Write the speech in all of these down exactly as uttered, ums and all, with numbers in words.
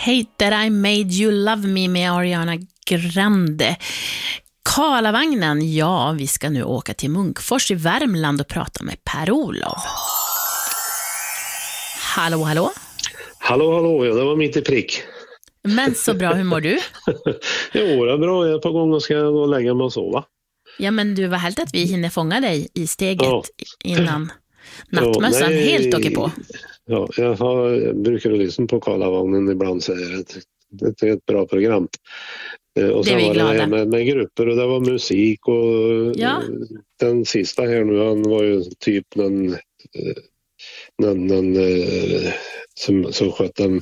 Hate That I Made You Love Me med Ariana Grande. Karlavagnen, ja, vi ska nu åka till Munkfors i Värmland och prata med Per-Olof. Hallå, hallå? Hallå, hallå, ja, det var mitt i prick. Men så bra, hur mår du? Jo, det är bra, jag är på gång och ska gå och lägga mig och sova. Ja, men du, var helt att vi hinner fånga dig i steget ja. innan nattmössan ja, helt åker på. Ja, jag, har, jag brukar lyssna på Karlavagnen ibland, så är det ett, ett, ett bra program. Och sen det är vi var glada. det med, med grupper och det var musik och ja. Den sista här nu, han var ju typ någon, någon, någon som, som skötte en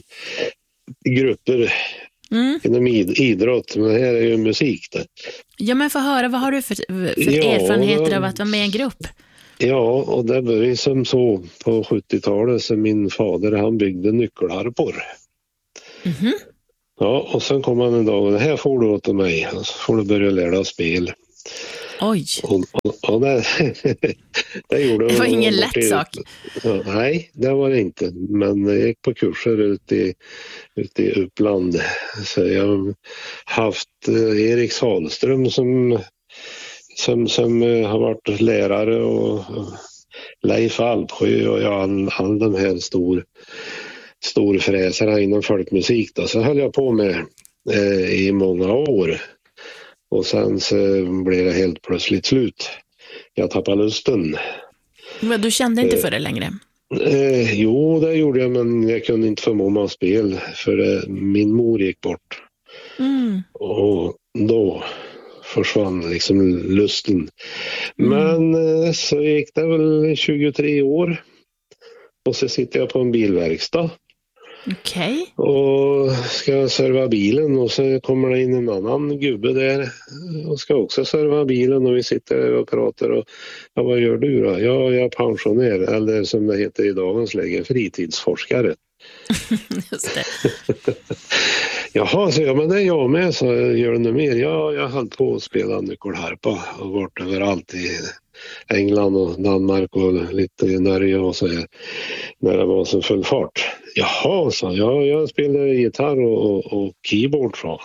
grupper mm. inom idrott, men det här är ju musik det. Ja, men få höra, vad har du för, för ja, erfarenheter av att vara med i en grupp? Ja, och det var som så på sjuttiotalet, så min fader, han byggde nyckelharpor. Mhm. Ja, och sen kom han en dag och det här får du åt mig, och så får du börja lära dig spel. Oj. Och, och, och det, det gjorde det var ingen lätt i, sak. Ja, nej, det var det inte. Men jag gick på kurser ute i, ute i Uppland. Så jag har haft eh, Erik Salström som, som, som eh, har varit lärare och, och Leif Alpsjö och ja, all, all de här stor, storfräsarna inom folkmusik. Då. Så höll jag på med eh, i många år. Och sen så blev det helt plötsligt slut. Jag tappade lusten. Men du kände inte för det längre? Eh, jo, det gjorde jag, men jag kunde inte förmå mig att spela. För eh, min mor gick bort. Mm. Och då försvann liksom lusten. Mm. Men eh, så gick det väl tjugotre år. Och så sitter jag på en bilverkstad. Okej. Okay. Och ska serva bilen och så kommer det in en annan gubbe där och ska också serva bilen och vi sitter och pratar och ja, vad gör du då? Ja, jag är pensionär, eller som det heter i dagens läge, fritidsforskare. Just det. Jaha, så ja, men det är jag med, så gör det mer. Ja, jag höll på att spela nyckelharpa och varit överallt i England och Danmark och lite i Norge och så här, när det var så full fart. Jaha, så ja, jag spelade gitarr och, och, och keyboard från.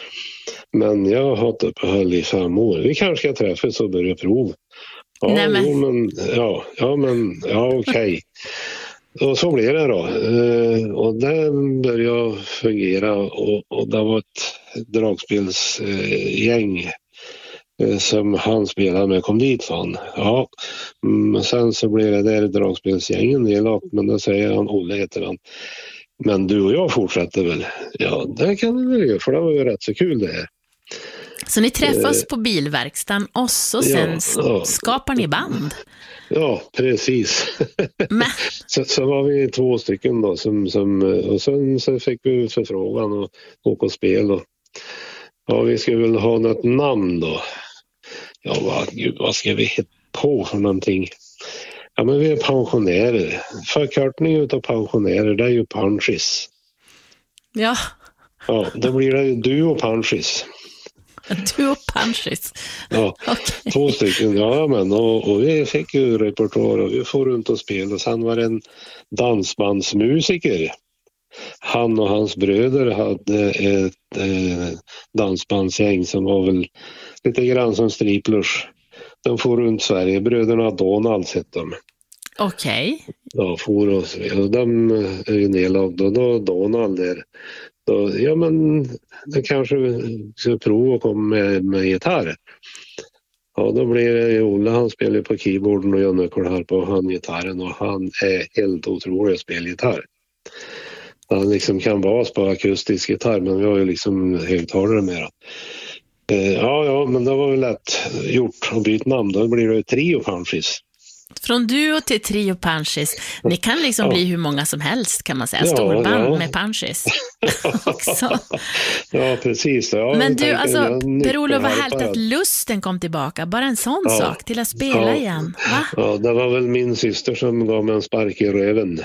Men jag har hållit uppehåll i fem år. Vi kanske ska träffas och börja prova. Ja, Nej, men... Jo, men ja, ja, men ja, okej. Okay. Och så blev det då. Uh, och det började fungera och, och det var ett dragspelsgäng uh, som han spelade med kom dit från. Ja, men sen så blev det där dragspelsgängen nedlagt, men då säger han, Olle heter han. Men du och jag fortsätter väl? Ja, det kan vi väl göra, för det var ju rätt så kul det här. Så ni träffas uh, på bilverkstan och så sen ja, ja. skapar ni band? Ja, precis. Men... så, så var vi två stycken då som, som, och sen så fick vi förfrågan och åka och spela. Ja, vi ska väl ha något namn då. Ja, vad, gud, vad ska vi hitta på för någonting? Ja, men vi är pensionärer. Förkortning utav pensionärer, det är ju Panschis. Ja. Ja, då blir det ju du och Panschis. Du och Panschis. Ja, okay. Två stycken, ja men och, och vi fick ju repertoar och vi får runt och spela. Och sen var det en dansbandsmusiker. Han och hans bröder hade ett eh, dansbandsgäng som var väl lite grann som Striplers. De får runt Sverige, bröderna Donald sett dem. Okej. Okay. Ja, får och så. De är ju nedlagda och då Donald där. Då, ja men det kanske vi ska prova att komma med, med gitarr. Ja, då blir det Olle, han spelar på keyboarden och jag nyckelharpa och han gitarren och han är helt otrolig att spela gitarr. Han liksom kan bas på akustisk gitarr, men vi har ju liksom högtalare med då. Eh, ja, ja, men det var väl lätt gjort att byta namn. Då blir det ju Trio Panschis. Från duo till Trio Panschis. Ni kan liksom ja. bli hur många som helst, kan man säga. Ja, Storband ja. med Panschis. Också. Ja, precis. Ja, men du, alltså, Per-Olof, var härligt att lusten kom tillbaka. Bara en sån ja. sak till att spela ja. igen. Va? Ja, det var väl min syster som gav mig en spark i röven.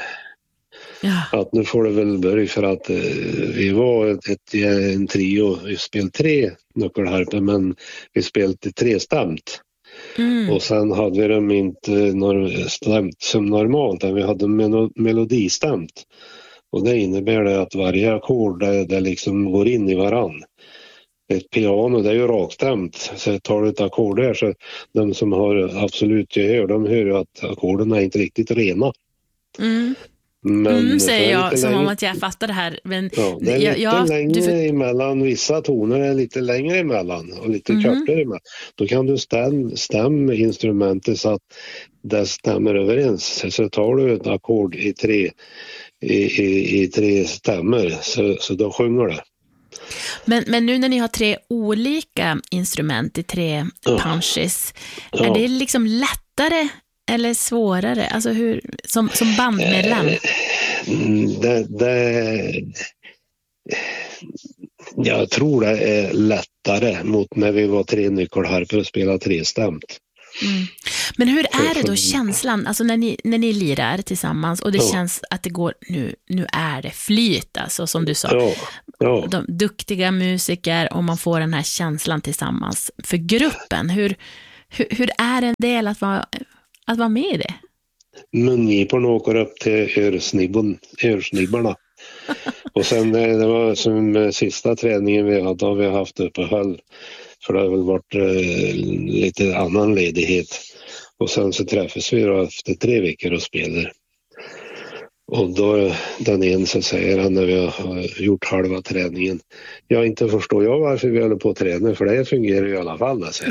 Ja. Att nu får det väl börja, för att eh, vi var ett, ett, en trio. Vi spelade tre nyckelharpor, men vi spelade trestämt. Mm. Och sen hade vi dem inte nor- stämt som normalt, vi hade mel- melodistämt. Och det innebär det att varje ackord det, det liksom går in i varann. Ett piano det är ju rakstämt, så tar du ett ackord där så de som har absolut gehör, de hör ju att ackorden är inte riktigt rena. Mm. Men mm, säger jag som längre, om att jag fattar det här. Men ja, det är jag, lite jag, längre du för... emellan, vissa toner är lite längre emellan och lite mm. kortare emellan. Då kan du stäm, stämma instrumentet så att det stämmer överens. Så tar du ett ackord i tre, i, i, i tre stämmer så, så då sjunger det. Men, men nu när ni har tre olika instrument i tre ja. punches, ja. är det liksom lättare eller svårare? Alltså hur, som, som bandmedlem? Det, det, jag tror det är lättare mot när vi var tre nyckelharpor och spelade trestämt. Mm. Men hur är det då känslan, alltså när ni, när ni lirar tillsammans och det ja. känns att det går, nu, nu är det flyt, alltså som du sa. Ja. Ja. De duktiga musiker och man får den här känslan tillsammans för gruppen. Hur, hur, hur är det en del att vara, att vara med i det? Mungiporna åker upp till örsnibben, örsnibbarna. Och sen det var som sista träningen vi hade, har vi haft uppehåll. För det har väl varit eh, lite annan ledighet. Och sen så träffas vi då efter tre veckor och spelar. Och då den ena så säger han när vi har gjort halva träningen. Jag inte förstår jag varför vi håller på att träna, för det fungerar i alla fall. Alltså.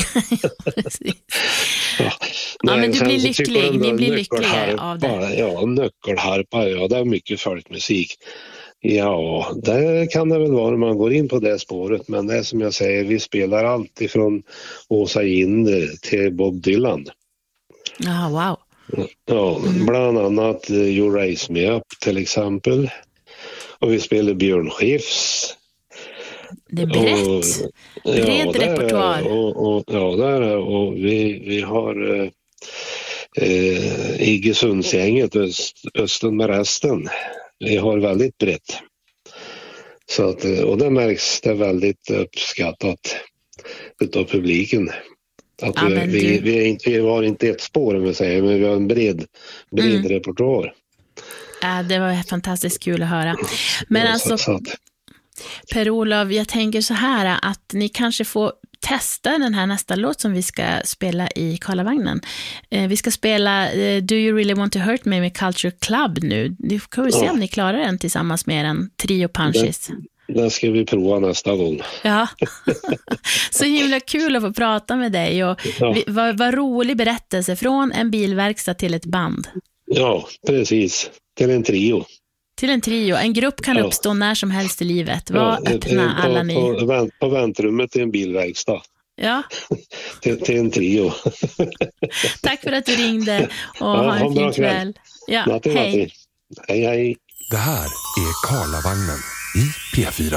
ja, ja, men du blir lycklig, ni blir lyckliga av det. Ja, nyckelharpa, ja, det är mycket folkmusik. Ja, det kan det väl vara när man går in på det spåret, men det är som jag säger, vi spelar allt ifrån Åsa Ginder till Bob Dylan. Ja, wow. Ja, bland annat You Raise Me Up till exempel. Och vi spelar Björn Skifs. Det är brett. Och, bred ja, repertoar. Och, och, ja, där är och vi, vi har eh, eh, Iggesundsgänget, öst, Östen med resten. Vi har väldigt brett. Så att, och det märks det väldigt uppskattat utav publiken. Att ja, vi, vi, du... vi, är inte, vi har inte ett spår om vi säger, men vi har en bred, bred mm. repertoar. Ja, det var fantastiskt kul att höra. Men ja, alltså, så, så att... Per-Olof, jag tänker så här att ni kanske får testa den här nästa låt som vi ska spela i Karlavagnen. Eh, vi ska spela eh, Do You Really Want To Hurt Me med Culture Club nu. Vi får väl se ja. om ni klarar den tillsammans med en trio punches. Det, det ska vi prova nästa gång. Ja, så himla kul att få prata med dig. Och ja. vi, vad, vad rolig berättelse från en bilverkstad till ett band. Ja, precis. Till en trio. Till en trio. En grupp kan ja. uppstå när som helst i livet. Var ja, öppna på, alla ni. På, vänt, på väntrummet i en bilverkstad. Ja. till, till en trio. Tack för att du ringde och ja, ha en fin kväll. Ja, Natti, hej. Natti. Hej, hej. Det här är Karlavagnen i P fyra.